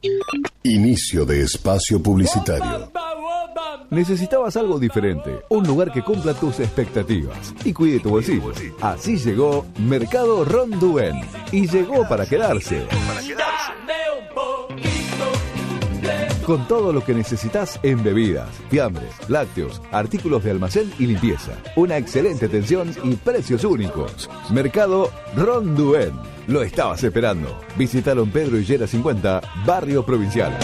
Inicio de espacio publicitario. Necesitabas algo diferente, un lugar que cumpla tus expectativas y cuide tu bolsillo. Así llegó Mercado Ronduén y llegó para quedarse. Con todo lo que necesitas en bebidas, fiambres, lácteos, artículos de almacén y limpieza. Una excelente atención y precios únicos. Mercado Ronduén. Lo estabas esperando. Visítalo en Pedro Higuera 50, Barrio Provincial.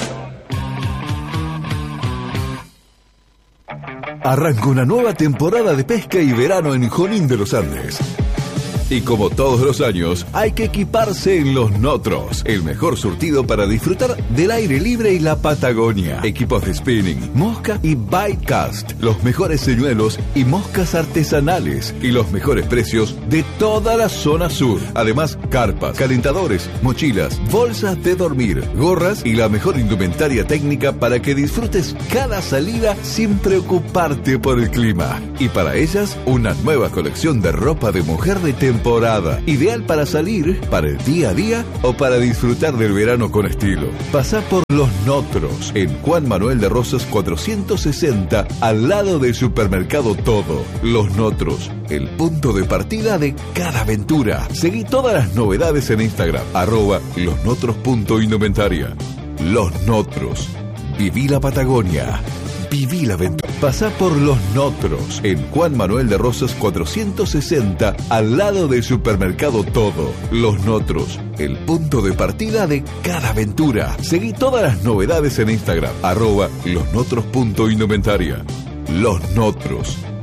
Arranca una nueva temporada de pesca y verano en Junín de los Andes. Y como todos los años, hay que equiparse en Los Notros, el mejor surtido para disfrutar del aire libre y la Patagonia. Equipos de spinning, mosca y baitcast, los mejores señuelos y moscas artesanales y los mejores precios de toda la zona sur. Además, carpas, calentadores, mochilas, bolsas de dormir, gorras y la mejor indumentaria técnica para que disfrutes cada salida sin preocuparte por el clima. Y para ellas, una nueva colección de ropa de mujer de temporada, ideal para salir, para el día a día o para disfrutar del verano con estilo. Pasá por Los Notros, en Juan Manuel de Rosas 460, al lado del supermercado Todo. Los Notros, el punto de partida de cada aventura. Seguí todas las novedades en Instagram, @losnotros.indumentaria. Los Notros. Viví la Patagonia. Viví la aventura. Pasá por Los Notros, en Juan Manuel de Rosas 460, al lado del supermercado Todo. Los Notros, el punto de partida de cada aventura. Seguí todas las novedades en Instagram, @losnotros.indumentaria. Los Notros.